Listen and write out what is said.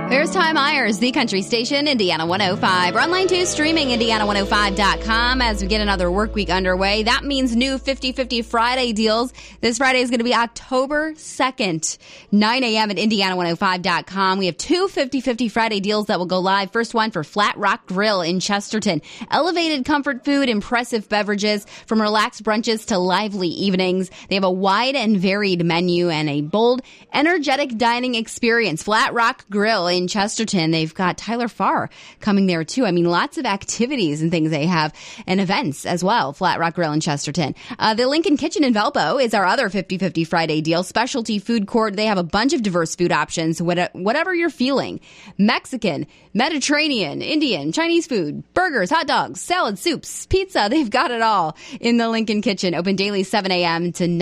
There's Ty Myers, the country station, Indiana 105. We're online too, streaming Indiana105.com as we get another work week underway. That means new 50/50 Friday deals. This Friday is going to be October 2nd, 9 a.m. at Indiana105.com. We have two 50/50 Friday deals that will go live. First one for Flat Rock Grill in Chesterton. Elevated comfort food, impressive beverages, from relaxed brunches to lively evenings. They have a wide and varied menu and a bold, energetic dining experience. Flat Rock Grill in Chesterton. They've got Tyler Farr coming there too. I mean, lots of activities and things they have, and events as well. Flat Rock Grill in Chesterton. The Lincoln Kitchen in Valpo is our other 50/50 Friday deal. Specialty food court. They have a bunch of diverse food options, whatever you're feeling. Mexican, Mediterranean, Indian, Chinese food, burgers, hot dogs, salad, soups, pizza. They've got it all in the Lincoln Kitchen. Open daily 7 a.m. to